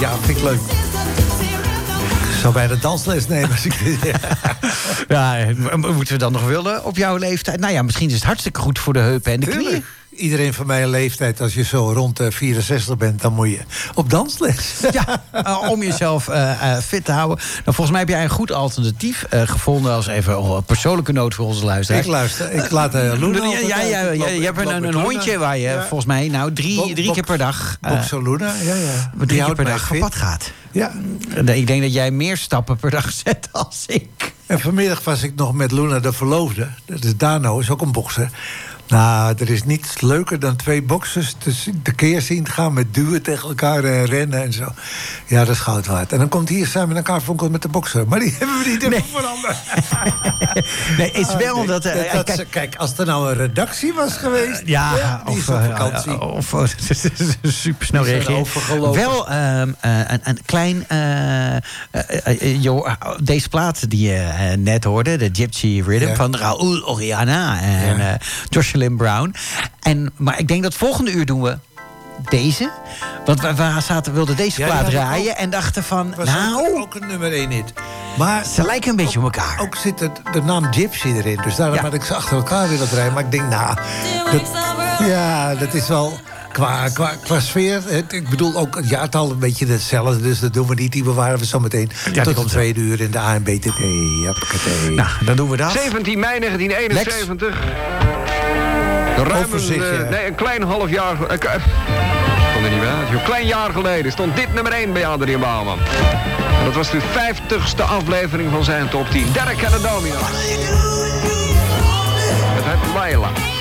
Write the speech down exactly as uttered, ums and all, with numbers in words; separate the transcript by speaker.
Speaker 1: Ja, vind ik leuk. Ik zou bij de dansles nemen als ik dit
Speaker 2: Ja, moeten we dan nog willen op jouw leeftijd? Nou ja, misschien is het hartstikke goed voor de heupen en de
Speaker 1: Tuurlijk.
Speaker 2: knieën.
Speaker 1: Iedereen van mijn leeftijd, als je zo rond de vierenzestig bent, dan moet je op dansles.
Speaker 2: Ja, uh, om jezelf uh, uh, fit te houden. Nou, volgens mij heb jij een goed alternatief uh, gevonden... als even een persoonlijke noot voor onze luisteraars.
Speaker 1: Ik luister, ik laat uh, Luna
Speaker 2: Ja, ja, ja, ja, je hebt een, een hondje waar je ja. volgens mij nou drie,
Speaker 1: Bo-
Speaker 2: drie keer per dag... Uh,
Speaker 1: Boxer Luna, ja, ja.
Speaker 2: drie
Speaker 1: Die
Speaker 2: keer per dag
Speaker 1: mij
Speaker 2: op pad gaat.
Speaker 1: Ja.
Speaker 2: Ik denk dat jij meer stappen per dag zet als ik.
Speaker 1: En vanmiddag was ik nog met Luna de verloofde. Dat is Dano, is ook een bokser. Nou, er is niets leuker dan twee boksers te keer zien gaan... met duwen tegen elkaar en rennen en zo. Ja, dat is goud waard. En dan komt hier Simon en Garfunkel met de bokser. Maar die hebben we niet even
Speaker 2: nee.
Speaker 1: veranderd.
Speaker 2: Nee, is wel
Speaker 1: ah,
Speaker 2: dat... Uh,
Speaker 1: dat, dat
Speaker 2: kijk,
Speaker 1: ze, kijk, als er nou een redactie was geweest...
Speaker 2: Uh, ja,
Speaker 1: ja, die
Speaker 2: of,
Speaker 1: is op vakantie.
Speaker 2: Uh, of uh, supersnel reageren. Wel uh, uh, een, een klein... Uh, uh, uh, uh, deze plaat die je uh, net hoorde... de Gypsy Rhythm ja. van Raúl Oriana en ja. uh, Joshua Lynn Brown. En, maar ik denk dat volgende uur doen we deze. Want we, we zaten, wilden deze ja, plaat draaien... en dachten van,
Speaker 1: was
Speaker 2: nou...
Speaker 1: Ook, ook een nummer één hit. Maar
Speaker 2: ze lijken een beetje
Speaker 1: ook,
Speaker 2: op elkaar.
Speaker 1: Ook zit het, de naam Gypsy erin. Dus daarom ja. had ik ze achter elkaar willen draaien. Maar ik denk, nou... Dat, ja, dat is wel... Qua, qua, qua sfeer, het, ik bedoel ook het jaartal een beetje hetzelfde. Dus dat doen we niet, die bewaren we zo meteen. Ja, tot om twee uur in de A N B T T.
Speaker 2: Nou, dan doen we dat.
Speaker 3: zeventien mei negentien eenenzeventig. Ruim een, uh, nee, een klein half jaar... Uh, ik kon er niet meer uit. Een klein jaar geleden stond dit nummer één bij Adriaan Bouwman. Dat was de vijftigste aflevering van zijn top tien. Derek en de Domino. Het heet Laila.